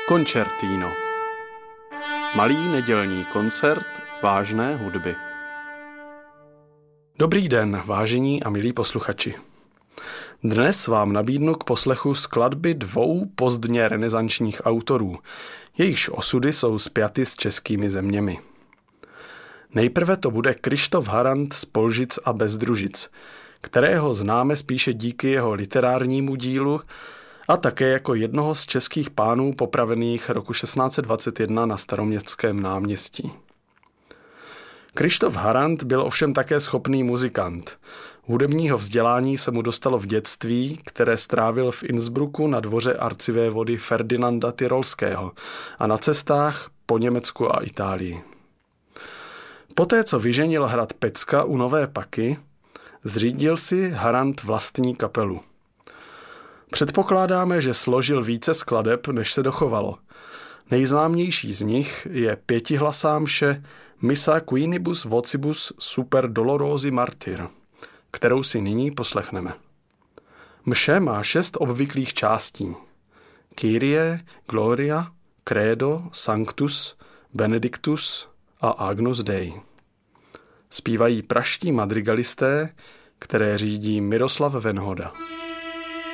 Koncertino. Malý nedělní koncert vážné hudby. Dobrý den, vážení a milí posluchači. Dnes vám nabídnu k poslechu skladby dvou pozdně renesančních autorů, jejichž osudy jsou spjaty s českými zeměmi. Nejprve to bude Kryštof Harant z Polžic a Bezdružic, kterého známe spíše díky jeho literárnímu dílu a také jako jednoho z českých pánů popravených roku 1621 na Staroměstském náměstí. Kryštof Harant byl ovšem také schopný muzikant. Hudebního vzdělání se mu dostalo v dětství, které strávil v Innsbrucku na dvoře arcivévody Ferdinanda Tyrolského a na cestách po Německu a Itálii. Poté, co vyženil hrad Pecka u Nové Paky, zřídil si Harant vlastní kapelu. Předpokládáme, že složil více skladeb, než se dochovalo. Nejznámější z nich je pětihlasá mše Missa Quinibus Vocibus Super Dolorosi Martyr, kterou si nyní poslechneme. Mše má 6 obvyklých částí. Kyrie, Gloria, Credo, Sanctus, Benedictus a Agnus Dei. Zpívají pražští madrigalisté, které řídí Miroslav Venhoda.